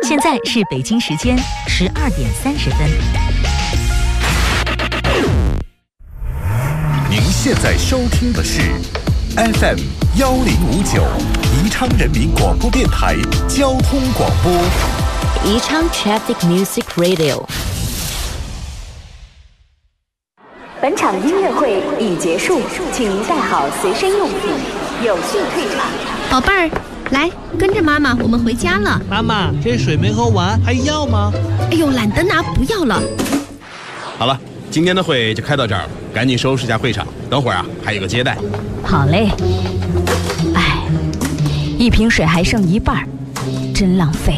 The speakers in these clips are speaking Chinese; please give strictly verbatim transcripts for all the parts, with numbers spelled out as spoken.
现在是北京时间十二点三十分。 您现在收听的是 F M 幺零五九宜昌人民广播电台交通广播。 宜昌 Traffic Music Radio。 本场音乐会已结束，请您带好随身用品，有序退场。 宝贝儿，来跟着妈妈，我们回家了。 妈妈，这水没喝完，还要吗？ 哎呦，懒得拿，不要了。 好了，今天的会就开到这儿了，赶紧收拾一下会场，等会儿啊还有个接待。 好嘞。哎，一瓶水还剩一半，真浪费。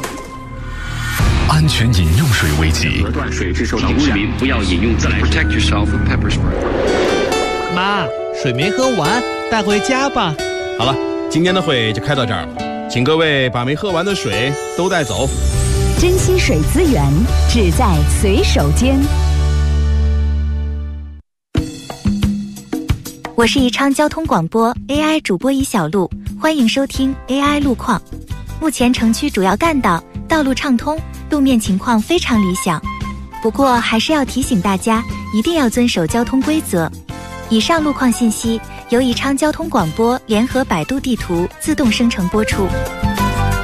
安全饮用水危机， 断水至受警示，民不要饮用自来水。Protect yourself with pepper spray。 妈，水没喝完，带回家吧。 好了，今天的会就开到这儿了，请各位把没喝完的水都带走。 珍惜水资源，只在随手间。 我是宜昌交通广播 A I 主播尹小璐，欢迎收听 A I 路况。目前城区主要干道道路畅通，路面情况非常理想，不过还是要提醒大家一定要遵守交通规则。以上路况信息由宜昌交通广播联合百度地图自动生成播出。